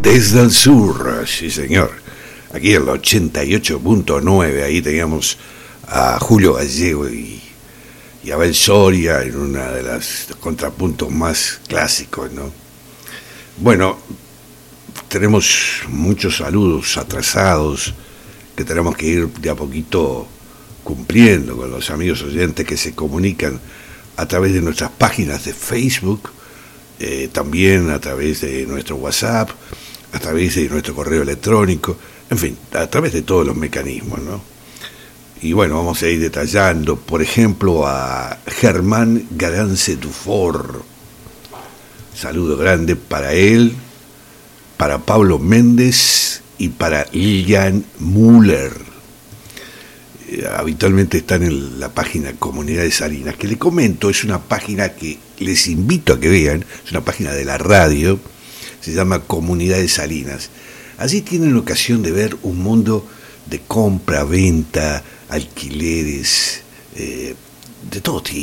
Desde el sur, sí señor. Aquí en el 88.9, ahí teníamos a Julio Gallego y Abel Soria en una de las contrapuntos más clásicos, ¿no? Bueno, tenemos muchos saludos atrasados que tenemos que ir de a poquito cumpliendo con los amigos oyentes que se comunican a través de nuestras páginas de Facebook, también a través de nuestro WhatsApp, a través de nuestro correo electrónico, en fin, a través de todos los mecanismos, ¿no? Y bueno, vamos a ir detallando, por ejemplo, a Germán Galance Dufour. Saludo grande para él, para Pablo Méndez y para Lilian Müller. Habitualmente están en la página Comunidad de Salinas, que le comento, es una página que les invito a que vean, es una página de la radio, se llama Comunidad de Salinas. Allí tienen ocasión de ver un mundo de compra, venta, alquileres, de todo tipo.